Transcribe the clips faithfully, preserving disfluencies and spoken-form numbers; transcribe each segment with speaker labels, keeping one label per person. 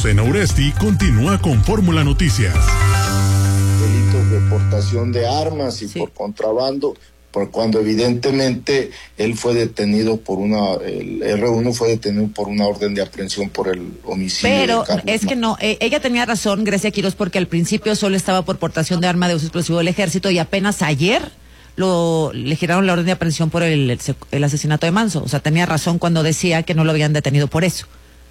Speaker 1: Azucena Uresti continúa con Fórmula Noticias.
Speaker 2: Delitos de portación de armas y
Speaker 3: sí.
Speaker 2: por contrabando, por cuando evidentemente él fue detenido por una, el R uno fue detenido por una orden de aprehensión por el homicidio.
Speaker 3: Pero
Speaker 2: de Carlos
Speaker 3: es que no, eh, ella tenía razón, Grecia Quiroz, porque al principio solo estaba por portación de arma de uso explosivo del ejército y apenas ayer lo le giraron la orden de aprehensión por el, el, el asesinato de Manso. O sea, tenía razón cuando decía que no lo habían detenido por eso.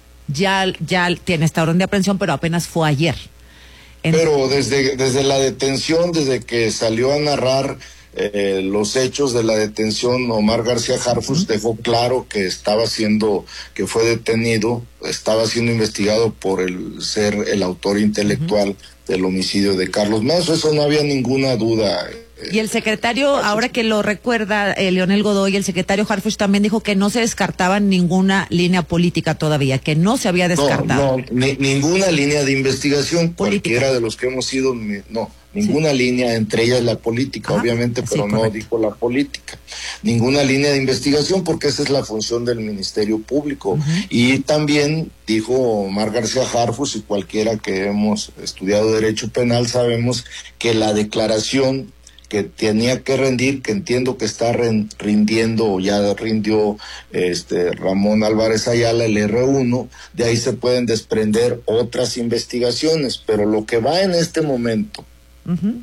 Speaker 3: Ya, ya tiene esta orden de aprehensión, pero apenas fue ayer. En...
Speaker 2: Pero desde, desde la detención, desde que salió a narrar eh, los hechos de la detención, Omar García Harfuch uh-huh. dejó claro que estaba siendo, que fue detenido, estaba siendo investigado por el ser el autor intelectual uh-huh. del homicidio de Carlos Manso. Eso no había ninguna duda.
Speaker 3: Y el secretario, ahora que lo recuerda, eh, Leonel Godoy, el secretario Harfuch también dijo que no se descartaba ninguna línea política todavía, que no se había descartado.
Speaker 2: No, no, ni, ninguna línea de investigación, política. Cualquiera de los que hemos ido, no, ninguna sí. línea, entre ellas la política, ah, obviamente, pero sí, no dijo la política. Ninguna línea de investigación, porque esa es la función del Ministerio Público. Uh-huh. Y también dijo Omar García Harfuch, y cualquiera que hemos estudiado Derecho Penal sabemos que la declaración que tenía que rendir, que entiendo que está rindiendo o ya rindió este Ramón Álvarez Ayala, el R uno, de ahí se pueden desprender otras investigaciones, pero lo que va en este momento, uh-huh.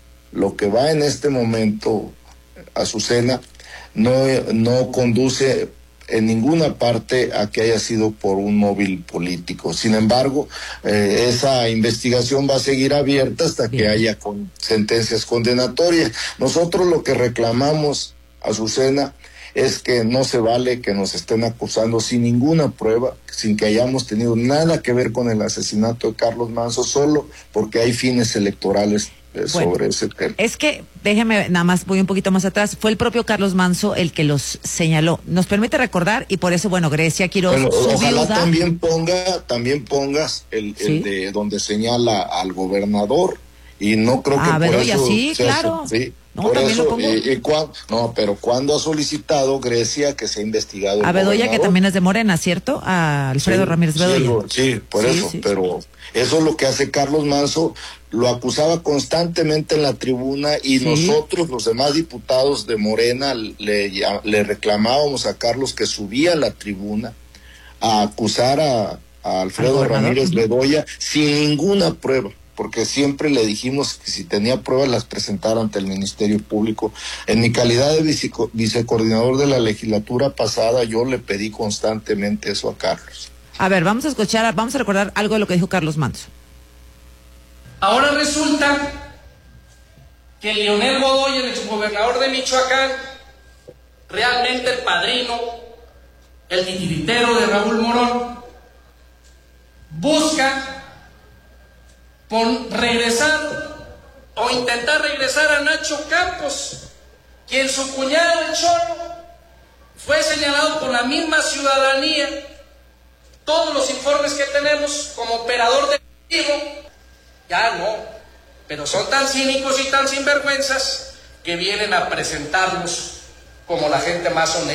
Speaker 2: lo que va en este momento, Azucena, no, no conduce en ninguna parte a que haya sido por un móvil político. Sin embargo, eh, esa investigación va a seguir abierta hasta Bien. que haya con sentencias condenatorias. Nosotros lo que reclamamos, Azucena, es que no se vale que nos estén acusando sin ninguna prueba, sin que hayamos tenido nada que ver con el asesinato de Carlos Manso, solo porque hay fines electorales eh, sobre bueno, ese tema.
Speaker 3: Es que, déjeme, nada más voy un poquito más atrás, fue el propio Carlos Manso el que los señaló. Nos permite recordar, y por eso, bueno, Grecia Quiroz,
Speaker 2: bueno,
Speaker 3: su
Speaker 2: ojalá
Speaker 3: viuda...
Speaker 2: también ponga, también pongas el,
Speaker 3: ¿Sí?
Speaker 2: el de donde señala al gobernador, y no creo que
Speaker 3: ah,
Speaker 2: por
Speaker 3: Bedoya,
Speaker 2: eso
Speaker 3: sí,
Speaker 2: se
Speaker 3: claro.
Speaker 2: hace, sí.
Speaker 3: No,
Speaker 2: Por
Speaker 3: también
Speaker 2: eso,
Speaker 3: lo pongo.
Speaker 2: y, y cuando, no, pero cuando ha solicitado Grecia que se ha investigado
Speaker 3: a Bedoya, que también es de Morena, ¿cierto? A Alfredo
Speaker 2: sí,
Speaker 3: Ramírez Bedoya.
Speaker 2: Sí, sí por sí, eso, sí, sí. Pero eso es lo que hace Carlos Manso, lo acusaba constantemente en la tribuna y sí. nosotros, los demás diputados de Morena, le, le reclamábamos a Carlos que subía a la tribuna a acusar a, a Alfredo Ramírez Bedoya sin ninguna prueba, porque siempre le dijimos que si tenía pruebas las presentara ante el Ministerio Público. En mi calidad de vice, vicecoordinador de la legislatura pasada, yo le pedí constantemente eso a Carlos.
Speaker 3: A ver, vamos a escuchar, vamos a recordar algo de lo que dijo Carlos Manso.
Speaker 4: Ahora resulta que Leonel Godoy, el exgobernador de Michoacán, realmente el padrino, el titiritero de Raúl Morón, busca por regresar o intentar regresar a Nacho Campos, quien su cuñado el Cholo fue señalado por la misma ciudadanía, todos los informes que tenemos como operador delictivo. Ya no, pero son tan cínicos y tan sinvergüenzas que vienen a presentarnos como la gente más honesta.